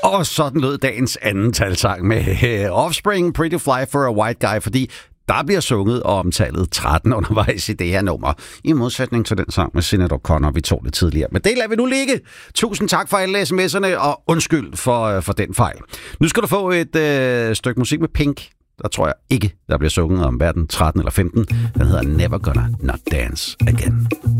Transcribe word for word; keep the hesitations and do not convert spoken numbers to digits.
Og sådan lød dagens anden talsang med Offspring, Pretty Fly for a White Guy, fordi der bliver sunget om tallet tretten undervejs i det her nummer, i modsætning til den sang med Sinéad O'Connor, vi tog det tidligere. Men det lader vi nu ligge. Tusind tak for alle sms'erne, og undskyld for, for den fejl. Nu skal du få et øh, stykke musik med Pink. Der tror jeg ikke, der bliver sunget om hverken tretten eller femten. Den hedder Never Gonna Not Dance Again.